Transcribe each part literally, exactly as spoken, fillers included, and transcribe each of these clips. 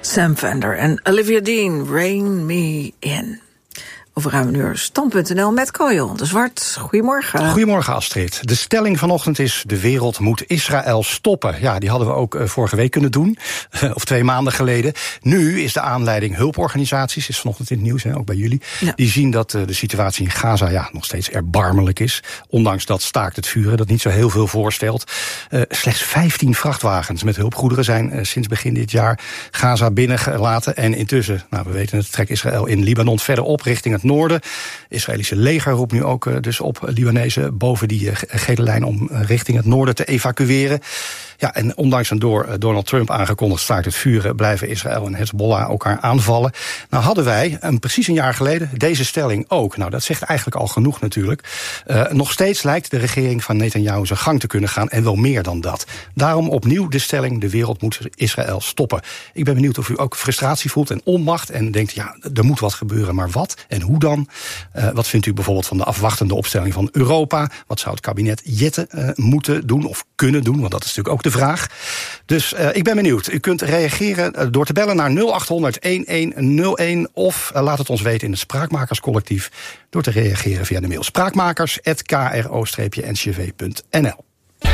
Sam Fender en Olivia Dean, Rain Me In. Over ruim een uur stand punt n l met Koyel de Zwart. Goedemorgen. Goedemorgen, Astrid. De stelling vanochtend is: de wereld moet Israël stoppen. Ja, die hadden we ook uh, vorige week kunnen doen. Uh, of twee maanden geleden. Nu is de aanleiding hulporganisaties. Is vanochtend in het nieuws, hè, ook bij jullie. Ja. Die zien dat uh, de situatie in Gaza ja, nog steeds erbarmelijk is. Ondanks dat staakt het vuren dat niet zo heel veel voorstelt. Uh, slechts vijftien vrachtwagens met hulpgoederen zijn uh, sinds begin dit jaar Gaza binnengelaten. En intussen, nou we weten het, trekt Israël in Libanon verder op richting het noorden. Het Israëlische leger roept nu ook uh, dus op Libanezen boven die uh, gele lijn om uh, richting het noorden te evacueren. Ja, en ondanks een door uh, Donald Trump aangekondigd staakt het vuren blijven Israël en Hezbollah elkaar aanvallen. Nou hadden wij um, precies een jaar geleden deze stelling ook. Nou, dat zegt eigenlijk al genoeg natuurlijk. Uh, nog steeds lijkt de regering van Netanyahu zijn gang te kunnen gaan en wel meer dan dat. Daarom opnieuw de stelling: de wereld moet Israël stoppen. Ik ben benieuwd of u ook frustratie voelt en onmacht en denkt, ja, er moet wat gebeuren, maar wat en hoe dan? Uh, wat vindt u bijvoorbeeld van de afwachtende opstelling van Europa? Wat zou het kabinet Jette uh, moeten doen of kunnen doen? Want dat is natuurlijk ook de vraag. Dus uh, ik ben benieuwd. U kunt reageren uh, door te bellen naar nul acht honderd een een nul een of uh, laat het ons weten in het Spraakmakerscollectief door te reageren via de mail spraakmakers apenstaartje k r o n c v punt n l.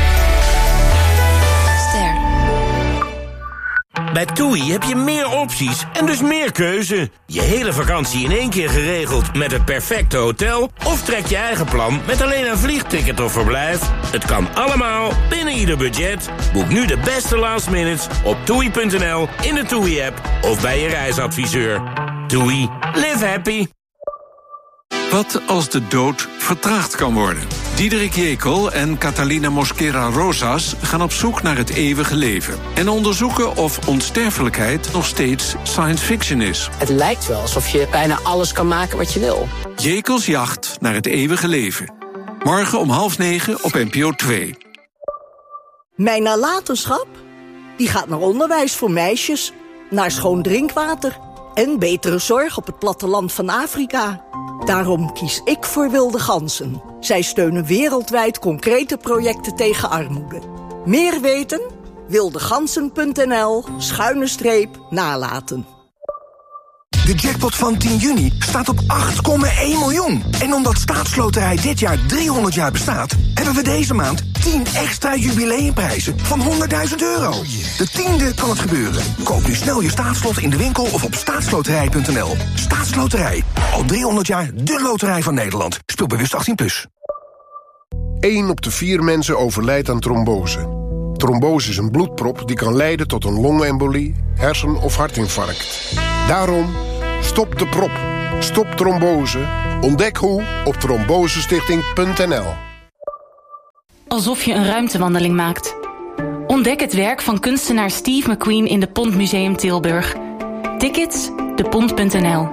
Bij TUI heb je meer opties en dus meer keuze. Je hele vakantie in één keer geregeld met het perfecte hotel? Of trek je eigen plan met alleen een vliegticket of verblijf? Het kan allemaal binnen ieder budget. Boek nu de beste last minutes op toei punt n l, in de TUI-app of bij je reisadviseur. TUI. Live happy. Wat als de dood vertraagd kan worden? Diederik Jekel en Catalina Mosquera Rosas gaan op zoek naar het eeuwige leven en onderzoeken of onsterfelijkheid nog steeds science fiction is. Het lijkt wel alsof je bijna alles kan maken wat je wil. Jekels jacht naar het eeuwige leven. Morgen om half negen op N P O twee. Mijn nalatenschap? Die gaat naar onderwijs voor meisjes, naar schoon drinkwater en betere zorg op het platteland van Afrika. Daarom kies ik voor Wilde Ganzen. Zij steunen wereldwijd concrete projecten tegen armoede. Meer weten? wildegansen punt n l schuine streep nalaten. De jackpot van tien juni staat op acht komma één miljoen. En omdat Staatsloterij dit jaar driehonderd jaar bestaat, hebben we deze maand tien extra jubileumprijzen van honderdduizend euro. De tiende kan het gebeuren. Koop nu snel je staatslot in de winkel of op staatsloterij punt n l. Staatsloterij. Al driehonderd jaar de loterij van Nederland. Speel bewust achttien plus. één op de vier mensen overlijdt aan trombose. Trombose is een bloedprop die kan leiden tot een longembolie, hersen- of hartinfarct. Daarom, stop de prop. Stop trombose. Ontdek hoe op trombosestichting punt n l. Alsof je een ruimtewandeling maakt. Ontdek het werk van kunstenaar Steve McQueen in de Pont Museum Tilburg. Tickets, de pont punt n l.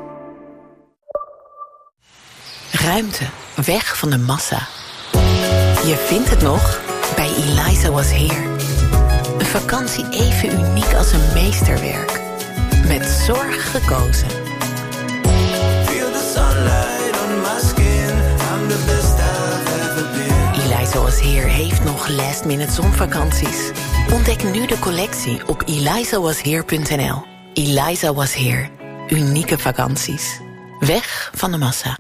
Ruimte, weg van de massa. Je vindt het nog bij Eliza Was Here. Een vakantie even uniek als een meesterwerk. Met zorg gekozen. Eliza Was Here heeft nog last minute zonvakanties. Ontdek nu de collectie op eliza was here punt n l. Eliza Was Here. Unieke vakanties. Weg van de massa.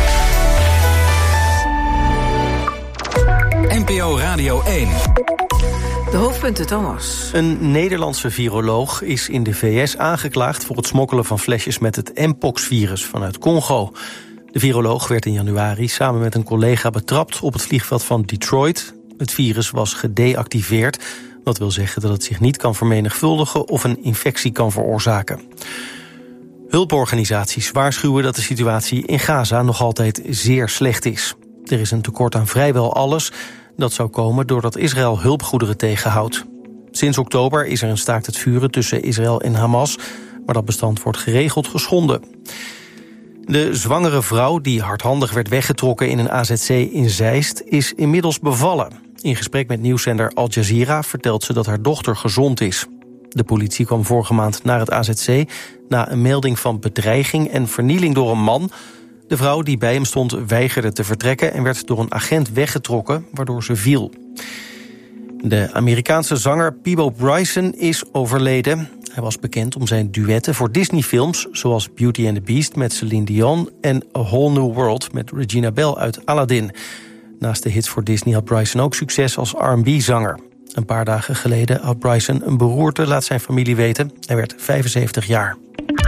N P O Radio één. De hoofdpunten, Thomas. Een Nederlandse viroloog is in de V S aangeklaagd voor het smokkelen van flesjes met het mpox-virus vanuit Congo. De viroloog werd in januari samen met een collega betrapt op het vliegveld van Detroit. Het virus was gedeactiveerd. Dat wil zeggen dat het zich niet kan vermenigvuldigen of een infectie kan veroorzaken. Hulporganisaties waarschuwen dat de situatie in Gaza nog altijd zeer slecht is. Er is een tekort aan vrijwel alles. Dat zou komen doordat Israël hulpgoederen tegenhoudt. Sinds oktober is er een staakt het vuren tussen Israël en Hamas, maar dat bestand wordt geregeld geschonden. De zwangere vrouw die hardhandig werd weggetrokken in een A Z C in Zeist is inmiddels bevallen. In gesprek met nieuwszender Al Jazeera vertelt ze dat haar dochter gezond is. De politie kwam vorige maand naar het A Z C na een melding van bedreiging en vernieling door een man. De vrouw die bij hem stond weigerde te vertrekken en werd door een agent weggetrokken, waardoor ze viel. De Amerikaanse zanger Peabo Bryson is overleden. Hij was bekend om zijn duetten voor Disney-films, zoals Beauty and the Beast met Celine Dion en A Whole New World met Regina Bell uit Aladdin. Naast de hits voor Disney had Bryson ook succes als R en B-zanger. Een paar dagen geleden had Bryson een beroerte, laat zijn familie weten. Hij werd vijfenzeventig jaar.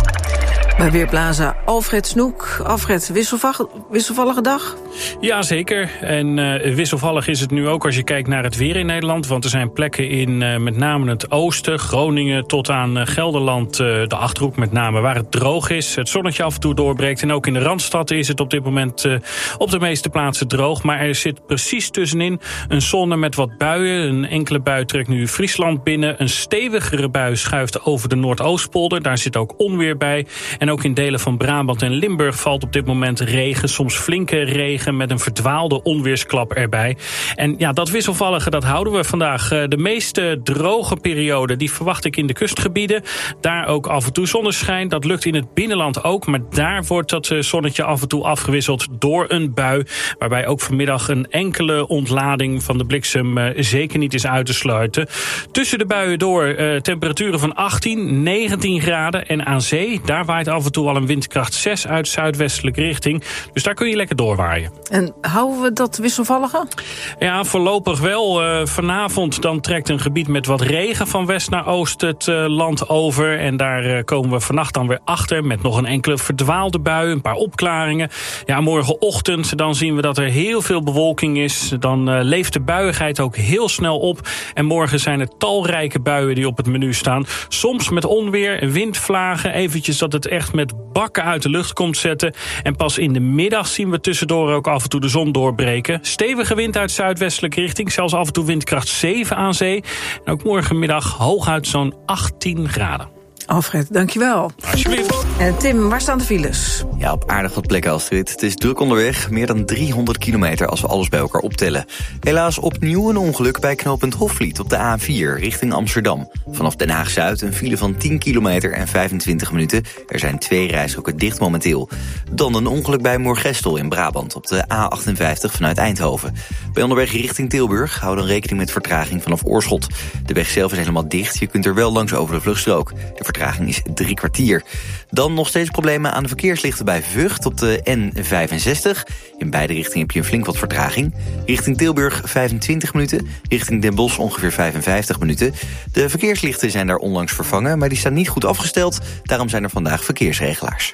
Bij Weerplaza Alfred Snoek. Alfred, wisselvallige, wisselvallige dag? Jazeker. En uh, wisselvallig is het nu ook als je kijkt naar het weer in Nederland. Want er zijn plekken in uh, met name het oosten, Groningen tot aan uh, Gelderland, uh, de Achterhoek met name, waar het droog is. Het zonnetje af en toe doorbreekt. En ook in de Randstad is het op dit moment uh, op de meeste plaatsen droog. Maar er zit precies tussenin een zone met wat buien. Een enkele bui trekt nu Friesland binnen. Een stevigere bui schuift over de Noordoostpolder. Daar zit ook onweer bij. En ook in delen van Brabant en Limburg valt op dit moment regen. Soms flinke regen met een verdwaalde onweersklap erbij. En ja, dat wisselvallige, dat houden we vandaag. De meeste droge periode, die verwacht ik in de kustgebieden. Daar ook af en toe zonneschijn. Dat lukt in het binnenland ook. Maar daar wordt dat zonnetje af en toe afgewisseld door een bui. Waarbij ook vanmiddag een enkele ontlading van de bliksem zeker niet is uit te sluiten. Tussen de buien door uh, temperaturen van achttien, negentien graden. En aan zee, daar waait af en toe al een windkracht zes uit zuidwestelijke richting. Dus daar kun je lekker doorwaaien. En houden we dat wisselvallige? Ja, voorlopig wel. Uh, vanavond dan trekt een gebied met wat regen van west naar oost het uh, land over. En daar uh, komen we vannacht dan weer achter met nog een enkele verdwaalde bui, een paar opklaringen. Ja, morgenochtend dan zien we dat er heel veel bewolking is. Dan uh, leeft de buiigheid ook heel snel op. En morgen zijn er talrijke buien die op het menu staan. Soms met onweer, windvlagen, eventjes dat het echt met bakken uit de lucht komt zetten. En pas in de middag zien we tussendoor ook af en toe de zon doorbreken. Stevige wind uit zuidwestelijke richting, zelfs af en toe windkracht zeven aan zee. En ook morgenmiddag hooguit zo'n achttien graden. Alfred, dankjewel. Alsjeblieft. En Tim, waar staan de files? Ja, op aardig wat plekken, Astrid. Het is druk onderweg, meer dan driehonderd kilometer als we alles bij elkaar optellen. Helaas opnieuw een ongeluk bij knooppunt Hofvliet op de A vier richting Amsterdam. Vanaf Den Haag-Zuid een file van tien kilometer en vijfentwintig minuten. Er zijn twee rijstroken dicht momenteel. Dan een ongeluk bij Moergestel in Brabant op de A achtenvijftig vanuit Eindhoven. Bij onderweg richting Tilburg hou dan rekening met vertraging vanaf Oorschot. De weg zelf is helemaal dicht, je kunt er wel langs over de vluchtstrook. De vertraging is drie kwartier. Dan nog steeds problemen aan de verkeerslichten bij Vught op de N vijfenzestig. In beide richtingen heb je een flink wat vertraging. Richting Tilburg vijfentwintig minuten. Richting Den Bosch ongeveer vijfenvijftig minuten. De verkeerslichten zijn daar onlangs vervangen, maar die staan niet goed afgesteld. Daarom zijn er vandaag verkeersregelaars.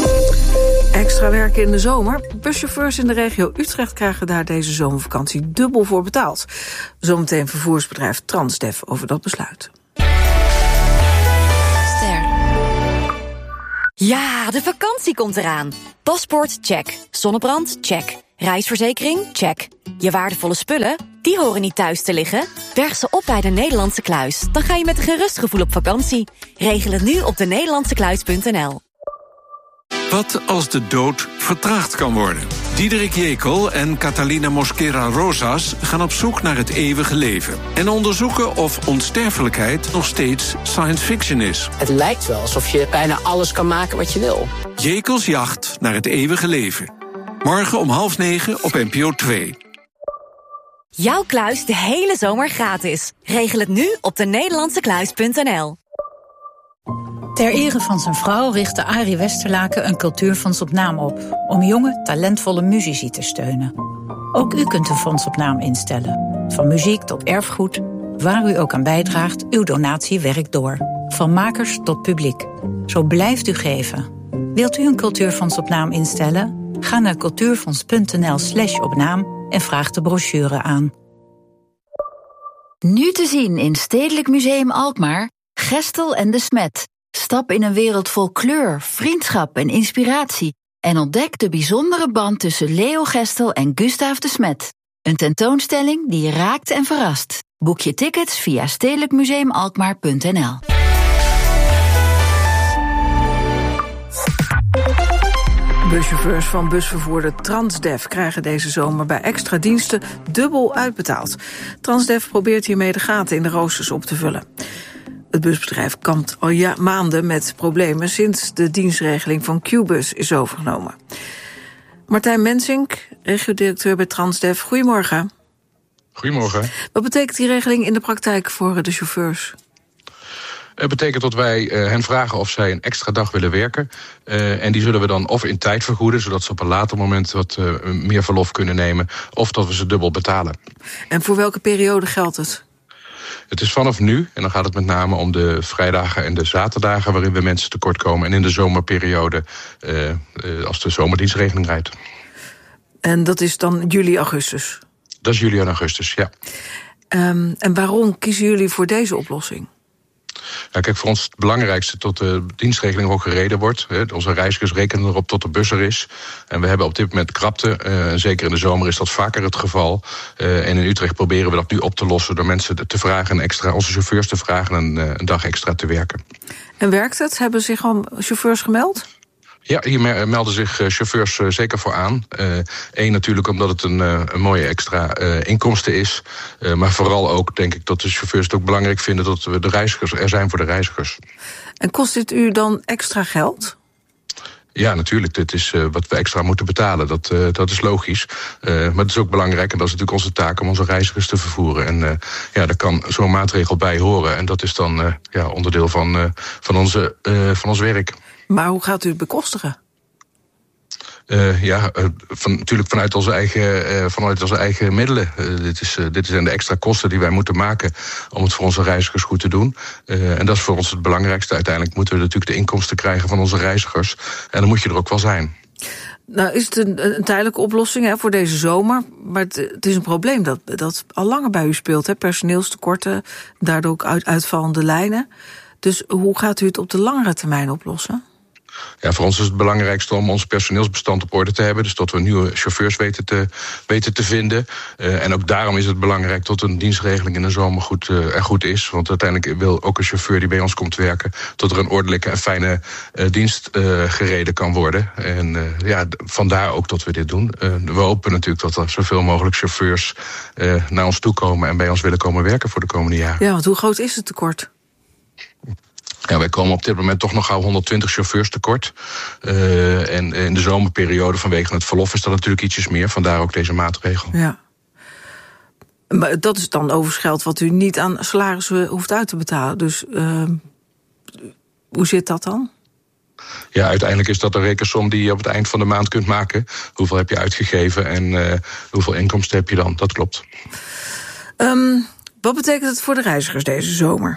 Extra werken in de zomer. Buschauffeurs in de regio Utrecht krijgen daar deze zomervakantie dubbel voor betaald. Zometeen vervoersbedrijf Transdev over dat besluit. Ja, de vakantie komt eraan. Paspoort, check. Zonnebrand, check. Reisverzekering, check. Je waardevolle spullen, die horen niet thuis te liggen. Berg ze op bij de Nederlandse Kluis. Dan ga je met een gerust gevoel op vakantie. Regel het nu op de nederlandse kluis punt n l. Wat als de dood vertraagd kan worden? Diederik Jekyll en Catalina Mosquera Rosas gaan op zoek naar het eeuwige leven. En onderzoeken of onsterfelijkheid nog steeds science fiction is. Het lijkt wel alsof je bijna alles kan maken wat je wil. Jekylls jacht naar het eeuwige leven. Morgen om half negen op N P O twee. Jouw kluis de hele zomer gratis. Regel het nu op de nederlandse kluis punt n l. Ter ere van zijn vrouw richtte Arie Westerlaken een cultuurfonds op naam op, om jonge, talentvolle muzici te steunen. Ook u kunt een fonds op naam instellen. Van muziek tot erfgoed, waar u ook aan bijdraagt, uw donatie werkt door. Van makers tot publiek. Zo blijft u geven. Wilt u een cultuurfonds op naam instellen? Ga naar cultuurfonds punt n l slash op naam en vraag de brochure aan. Nu te zien in Stedelijk Museum Alkmaar, Gestel en de Smet. Stap in een wereld vol kleur, vriendschap en inspiratie en ontdek de bijzondere band tussen Leo Gestel en Gustaaf de Smet. Een tentoonstelling die je raakt en verrast. Boek je tickets via stedelijk museum alkmaar punt n l. Buschauffeurs van busvervoerder Transdev krijgen deze zomer bij extra diensten dubbel uitbetaald. Transdev probeert hiermee de gaten in de roosters op te vullen. Het busbedrijf kampt al ja, maanden met problemen sinds de dienstregeling van Qbus is overgenomen. Martijn Mensink, regiodirecteur bij Transdev. Goedemorgen. Goedemorgen. Wat betekent die regeling in de praktijk voor de chauffeurs? Het betekent dat wij uh, hen vragen of zij een extra dag willen werken. Uh, en die zullen we dan of in tijd vergoeden, zodat ze op een later moment wat uh, meer verlof kunnen nemen, of dat we ze dubbel betalen. En voor welke periode geldt het? Het is vanaf nu, en dan gaat het met name om de vrijdagen en de zaterdagen waarin we mensen tekort komen. En in de zomerperiode, uh, uh, als de zomerdienstregeling rijdt. En dat is dan juli, augustus? Dat is juli en augustus, ja. Um, en waarom kiezen jullie voor deze oplossing? Ja, kijk, voor ons het belangrijkste tot de dienstregeling ook gereden wordt. Hè. Onze reizigers rekenen erop tot de bus er is. En we hebben op dit moment krapte. Uh, zeker in de zomer is dat vaker het geval. Uh, en in Utrecht proberen we dat nu op te lossen door mensen te vragen, extra, onze chauffeurs te vragen een, uh, een dag extra te werken. En werkt het? Hebben zich al chauffeurs gemeld? Ja, hier melden zich chauffeurs zeker voor aan. Eén uh, natuurlijk omdat het een, uh, een mooie extra uh, inkomsten is. Uh, maar vooral ook denk ik dat de chauffeurs het ook belangrijk vinden dat we de reizigers er zijn voor de reizigers. En kost dit u dan extra geld? Ja, natuurlijk. Dit is uh, wat we extra moeten betalen. Dat, uh, dat is logisch. Uh, maar het is ook belangrijk, en dat is natuurlijk onze taak, om onze reizigers te vervoeren. En uh, ja, daar kan zo'n maatregel bij horen. En dat is dan uh, ja, onderdeel van, uh, van, onze, uh, van ons werk. Maar hoe gaat u het bekostigen? Uh, ja, uh, van, natuurlijk vanuit onze eigen, uh, vanuit onze eigen middelen. Uh, dit, is, uh, dit zijn de extra kosten die wij moeten maken om het voor onze reizigers goed te doen. Uh, en dat is voor ons het belangrijkste. Uiteindelijk moeten we natuurlijk de inkomsten krijgen van onze reizigers. En dan moet je er ook wel zijn. Nou, is het een, een tijdelijke oplossing hè, voor deze zomer. Maar het, het is een probleem dat, dat al langer bij u speelt. Hè, personeelstekorten, daardoor ook uit, uitvallende lijnen. Dus hoe gaat u het op de langere termijn oplossen? Ja, voor ons is het belangrijkste om ons personeelsbestand op orde te hebben. Dus dat we nieuwe chauffeurs weten te, weten te vinden. Uh, en ook daarom is het belangrijk dat een dienstregeling in de zomer goed, uh, er goed is. Want uiteindelijk wil ook een chauffeur die bij ons komt werken, dat er een ordelijke en fijne uh, dienst uh, gereden kan worden. En uh, ja, vandaar ook dat we dit doen. Uh, we hopen natuurlijk dat er zoveel mogelijk chauffeurs uh, naar ons toe komen en bij ons willen komen werken voor de komende jaren. Ja, want hoe groot is het tekort? Ja, wij komen op dit moment toch nog gauw honderdtwintig chauffeurs tekort. Uh, en in de zomerperiode vanwege het verlof is dat natuurlijk ietsjes meer. Vandaar ook deze maatregel. Ja. Maar dat is dan overigens geld wat u niet aan salarissen hoeft uit te betalen. Dus uh, hoe zit dat dan? Ja, uiteindelijk is dat een rekensom die je op het eind van de maand kunt maken. Hoeveel heb je uitgegeven en uh, hoeveel inkomsten heb je dan? Dat klopt. Um, wat betekent het voor de reizigers deze zomer?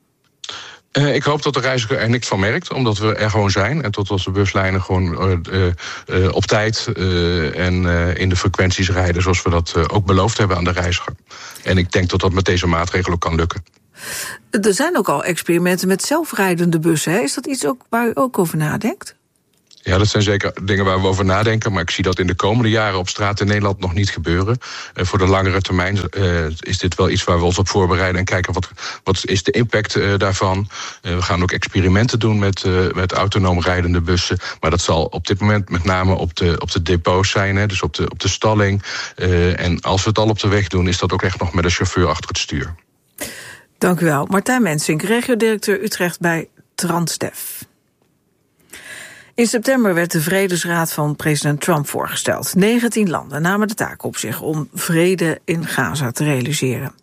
Uh, ik hoop dat de reiziger er niks van merkt, omdat we er gewoon zijn. En tot als de buslijnen gewoon uh, uh, op tijd uh, en uh, in de frequenties rijden zoals we dat uh, ook beloofd hebben aan de reiziger. En ik denk dat dat met deze maatregelen ook kan lukken. Er zijn ook al experimenten met zelfrijdende bussen. Hè? Is dat iets ook waar u ook over nadenkt? Ja, dat zijn zeker dingen waar we over nadenken. Maar ik zie dat in de komende jaren op straat in Nederland nog niet gebeuren. Uh, voor de langere termijn uh, is dit wel iets waar we ons op voorbereiden. En kijken wat, wat is de impact uh, daarvan. Uh, we gaan ook experimenten doen met, uh, met autonoom rijdende bussen. Maar dat zal op dit moment met name op de, op de depots zijn. Hè, dus op de, op de stalling. Uh, en als we het al op de weg doen, is dat ook echt nog met een chauffeur achter het stuur. Dank u wel. Martijn Mensink, regiodirecteur Utrecht bij Transdev. In september werd de Vredesraad van president Trump voorgesteld. negentien landen namen de taak op zich om vrede in Gaza te realiseren.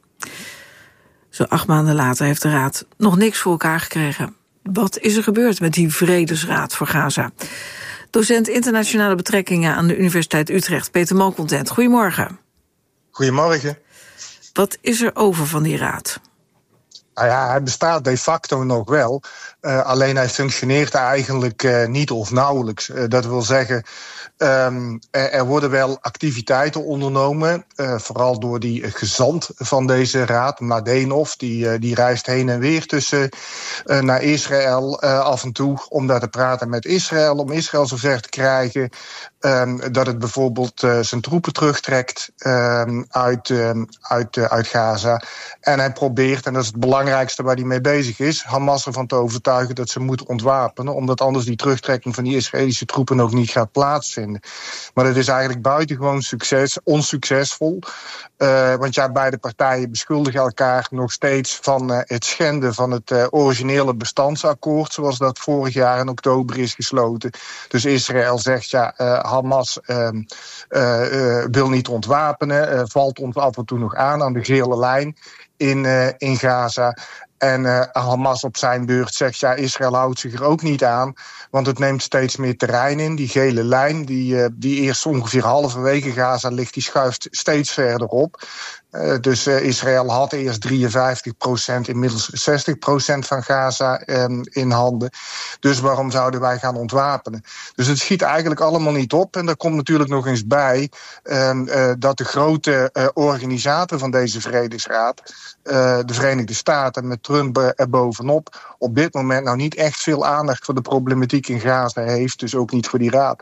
Zo acht maanden later heeft de Raad nog niks voor elkaar gekregen. Wat is er gebeurd met die Vredesraad voor Gaza? Docent internationale betrekkingen aan de Universiteit Utrecht, Peter Malcontent. Goedemorgen. Goedemorgen. Wat is er over van die raad? Nou ja, hij bestaat de facto nog wel. Uh, alleen hij functioneert eigenlijk uh, niet of nauwelijks. Uh, dat wil zeggen, um, er, er worden wel activiteiten ondernomen. Uh, vooral door die uh, gezant van deze raad, Mladenov. Die, uh, die reist heen en weer tussen uh, naar Israël uh, af en toe. Om daar te praten met Israël. Om Israël zover te krijgen um, dat het bijvoorbeeld uh, zijn troepen terugtrekt um, uit, um, uit, uh, uit Gaza. En hij probeert, en dat is het belangrijkste waar hij mee bezig is, Hamas ervan te overtuigen dat ze moeten ontwapenen, omdat anders die terugtrekking van die Israëlische troepen ook niet gaat plaatsvinden. Maar het is eigenlijk buitengewoon succes, onsuccesvol. Uh, want ja, beide partijen beschuldigen elkaar nog steeds van uh, het schenden van het uh, originele bestandsakkoord, zoals dat vorig jaar in oktober is gesloten. Dus Israël zegt, ja, uh, Hamas uh, uh, uh, wil niet ontwapenen, uh, valt ons af en toe nog aan aan de gele lijn in, uh, in Gaza. En uh, Hamas op zijn beurt zegt, ja, Israël houdt zich er ook niet aan, want het neemt steeds meer terrein in. Die gele lijn, die, uh, die eerst ongeveer halverwege Gaza ligt, die schuift steeds verder op. Uh, dus uh, Israël had eerst drieënvijftig procent, inmiddels zestig procent van Gaza um, in handen. Dus waarom zouden wij gaan ontwapenen? Dus het schiet eigenlijk allemaal niet op. En daar komt natuurlijk nog eens bij um, uh, dat de grote uh, organisator van deze Vredesraad, uh, de Verenigde Staten met Trump er bovenop, op dit moment nou niet echt veel aandacht voor de problematiek in Gaza heeft. Dus ook niet voor die raad.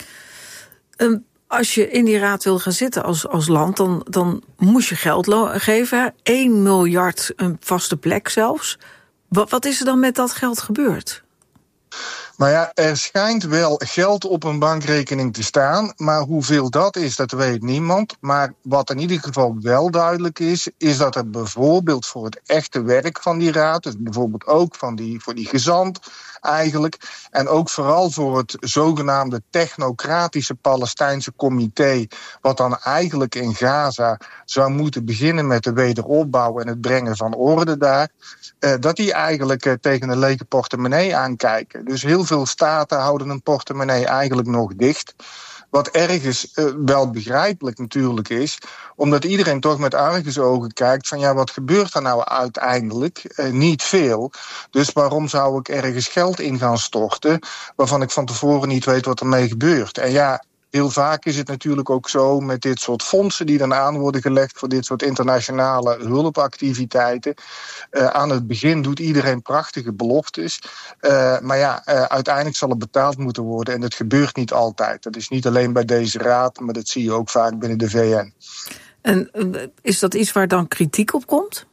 Um. Als je in die raad wil gaan zitten als, als land, dan, dan moet je geld lo- geven. één miljard, een vaste plek zelfs. Wat, wat is er dan met dat geld gebeurd? Nou ja, er schijnt wel geld op een bankrekening te staan, maar hoeveel dat is, dat weet niemand. Maar wat in ieder geval wel duidelijk is, is dat er bijvoorbeeld voor het echte werk van die raad, dus bijvoorbeeld ook van die, voor die gezant eigenlijk, en ook vooral voor het zogenaamde technocratische Palestijnse comité, wat dan eigenlijk in Gaza zou moeten beginnen met de wederopbouw en het brengen van orde daar, uh, dat die eigenlijk uh, tegen een lege portemonnee aankijken. Dus heel veel staten houden een portemonnee eigenlijk nog dicht. Wat ergens uh, wel begrijpelijk natuurlijk is, omdat iedereen toch met argusogen kijkt van ja, wat gebeurt er nou uiteindelijk? Uh, niet veel. Dus waarom zou ik ergens geld in gaan storten waarvan ik van tevoren niet weet wat ermee gebeurt? En ja, heel vaak is het natuurlijk ook zo met dit soort fondsen die dan aan worden gelegd voor dit soort internationale hulpactiviteiten. Uh, aan het begin doet iedereen prachtige beloftes. Uh, maar ja, uh, uiteindelijk zal het betaald moeten worden en dat gebeurt niet altijd. Dat is niet alleen bij deze raad, maar dat zie je ook vaak binnen de V N. En uh, is dat iets waar dan kritiek op komt?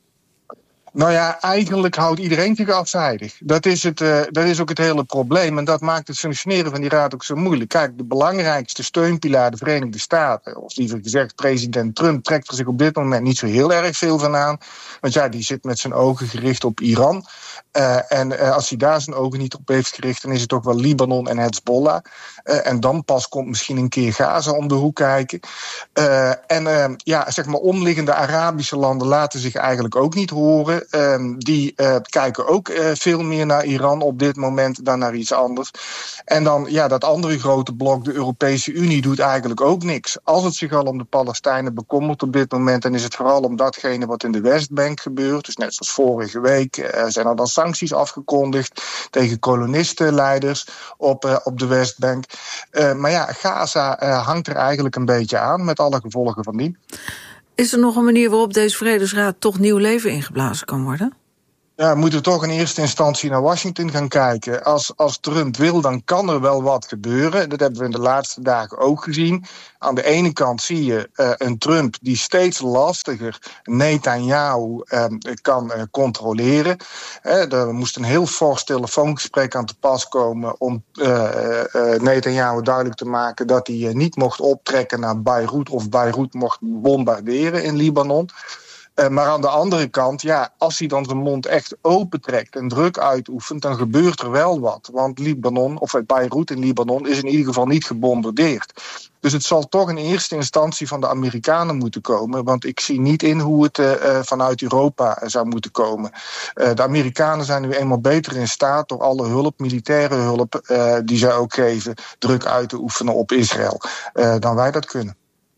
Nou ja, eigenlijk houdt iedereen zich afzijdig. Dat is, het, uh, dat is ook het hele probleem. En dat maakt het functioneren van die raad ook zo moeilijk. Kijk, de belangrijkste steunpilaar, de Verenigde Staten, of liever gezegd president Trump, trekt er zich op dit moment niet zo heel erg veel van aan. Want ja, die zit met zijn ogen gericht op Iran. Uh, en uh, als hij daar zijn ogen niet op heeft gericht, dan is het toch wel Libanon en Hezbollah. Uh, en dan pas komt misschien een keer Gaza om de hoek kijken. Uh, en uh, ja, zeg maar, omliggende Arabische landen laten zich eigenlijk ook niet horen. Uh, die uh, kijken ook uh, veel meer naar Iran op dit moment dan naar iets anders. En dan, ja, dat andere grote blok, de Europese Unie, doet eigenlijk ook niks. Als het zich al om de Palestijnen bekommert op dit moment, dan is het vooral om datgene wat in de Westbank gebeurt. Dus net zoals vorige week uh, zijn er dan sancties afgekondigd tegen kolonistenleiders op, uh, op de Westbank. Uh, maar ja, Gaza uh, hangt er eigenlijk een beetje aan met alle gevolgen van die. Is er nog een manier waarop deze Vredesraad toch nieuw leven ingeblazen kan worden? Ja, moeten we toch in eerste instantie naar Washington gaan kijken. Als, als Trump wil, dan kan er wel wat gebeuren. Dat hebben we in de laatste dagen ook gezien. Aan de ene kant zie je uh, een Trump die steeds lastiger Netanyahu uh, kan uh, controleren. Uh, er moest een heel fors telefoongesprek aan te pas komen om uh, uh, Netanyahu duidelijk te maken dat hij uh, niet mocht optrekken naar Beirut of Beirut mocht bombarderen in Libanon. Uh, maar aan de andere kant, ja, als hij dan zijn mond echt opentrekt en druk uitoefent, dan gebeurt er wel wat. Want Libanon, of Beirut in Libanon, is in ieder geval niet gebombardeerd. Dus het zal toch in eerste instantie van de Amerikanen moeten komen. Want ik zie niet in hoe het uh, vanuit Europa uh, zou moeten komen. Uh, de Amerikanen zijn nu eenmaal beter in staat door alle hulp, militaire hulp, uh, die zij ook geven, druk uit te oefenen op Israël. Uh, dan wij dat kunnen.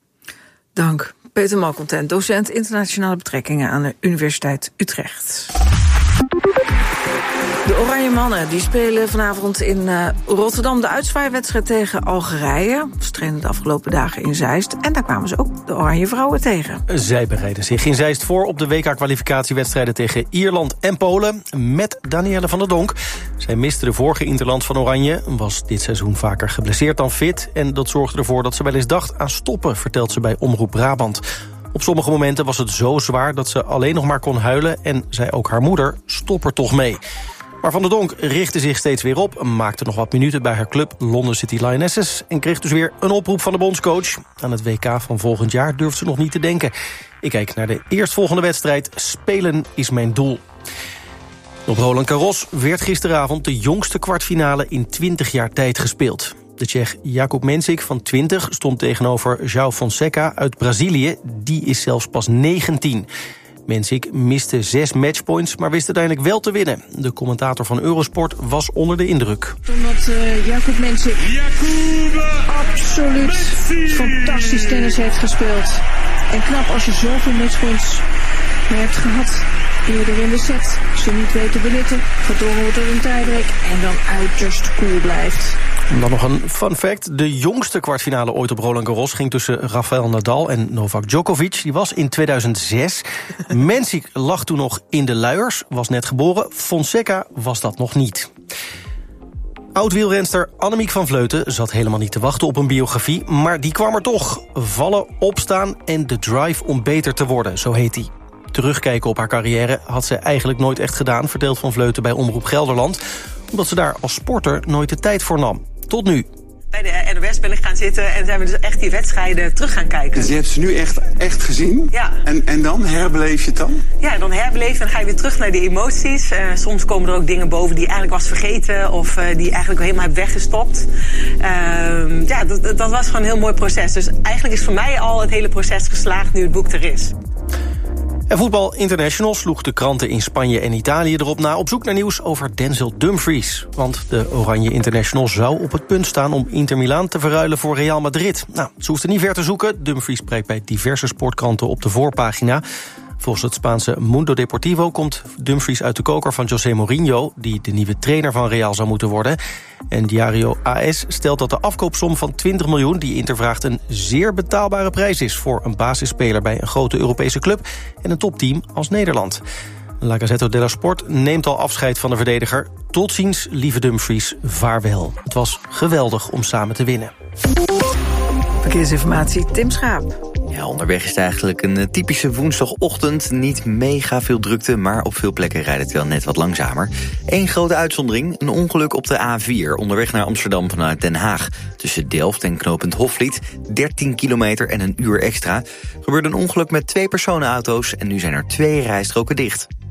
Dank. Peter Malcontent, docent internationale betrekkingen aan de Universiteit Utrecht. De Oranje Mannen die spelen vanavond in uh, Rotterdam de uitzwaaiwedstrijd tegen Algerije. Ze trainen de afgelopen dagen in Zeist. En daar kwamen ze ook de Oranje Vrouwen tegen. Zij bereiden zich in Zeist voor op de W K-kwalificatiewedstrijden tegen Ierland en Polen. Met Danielle van der Donk. Zij miste de vorige interland van Oranje. Was dit seizoen vaker geblesseerd dan fit. En dat zorgde ervoor dat ze wel eens dacht aan stoppen, vertelt ze bij Omroep Brabant. Op sommige momenten was het zo zwaar dat ze alleen nog maar kon huilen. En zei ook haar moeder, stop er toch mee. Maar Van der Donk richtte zich steeds weer op, maakte nog wat minuten bij haar club London City Lionesses en kreeg dus weer een oproep van de bondscoach. Aan het W K van volgend jaar durft ze nog niet te denken. Ik kijk naar de eerstvolgende wedstrijd. Spelen is mijn doel. Op Roland Garros werd gisteravond de jongste kwartfinale in twintig jaar tijd gespeeld. De Tsjech Jakub Mensik van twintig stond tegenover João Fonseca uit Brazilië. Die is zelfs pas negentien. Mensik miste zes matchpoints, maar wist uiteindelijk wel te winnen. De commentator van Eurosport was onder de indruk. Omdat uh, Jakub Mensik absoluut fantastisch tennis heeft gespeeld. En knap als je zoveel matchpoints hebt gehad eerder in de set. Ze niet weet te benutten, gedwongen wordt door een tiebreak en dan uiterst cool blijft. En dan nog een fun fact. De jongste kwartfinale ooit op Roland Garros ging tussen Rafael Nadal en Novak Djokovic. Die was in tweeduizend zes. Mensik lag toen nog in de luiers, was net geboren. Fonseca was dat nog niet. Oud-wielrenster Annemiek van Vleuten zat helemaal niet te wachten op een biografie, maar die kwam er toch. Vallen, opstaan en de drive om beter te worden, zo heet die. Terugkijken op haar carrière had ze eigenlijk nooit echt gedaan, vertelt Van Vleuten bij Omroep Gelderland, omdat ze daar als sporter nooit de tijd voor nam. Tot nu. Bij de N O S ben ik gaan zitten en zijn we dus echt die wedstrijden terug gaan kijken. Dus je hebt ze nu echt, echt gezien? Ja. En, en dan herbeleef je het dan? Ja, dan herbeleef en dan ga je weer terug naar die emoties. Uh, soms komen er ook dingen boven die je eigenlijk was vergeten of uh, die je eigenlijk helemaal hebt weggestopt. Uh, ja, dat, dat was gewoon een heel mooi proces. Dus eigenlijk is voor mij al het hele proces geslaagd nu het boek er is. En Voetbal International sloeg de kranten in Spanje en Italië erop na op zoek naar nieuws over Denzel Dumfries. Want de Oranje International zou op het punt staan om Inter Milaan te verruilen voor Real Madrid. Nou, ze hoeft er niet ver te zoeken. Dumfries spreekt bij diverse sportkranten op de voorpagina. Volgens het Spaanse Mundo Deportivo komt Dumfries uit de koker van José Mourinho, die de nieuwe trainer van Real zou moeten worden. En Diario A S stelt dat de afkoopsom van twintig miljoen... die Inter vraagt een zeer betaalbare prijs is voor een basisspeler bij een grote Europese club en een topteam als Nederland. La Gazzetta dello Sport neemt al afscheid van de verdediger. Tot ziens, lieve Dumfries, vaarwel. Het was geweldig om samen te winnen. Verkeersinformatie, Tim Schaap. Ja, onderweg is het eigenlijk een typische woensdagochtend. Niet mega veel drukte, maar op veel plekken rijdt het wel net wat langzamer. Eén grote uitzondering, een ongeluk op de A vier... onderweg naar Amsterdam vanuit Den Haag. Tussen Delft en knooppunt Hofvliet, dertien kilometer en een uur extra. Er gebeurde een ongeluk met twee personenauto's en nu zijn er twee rijstroken dicht.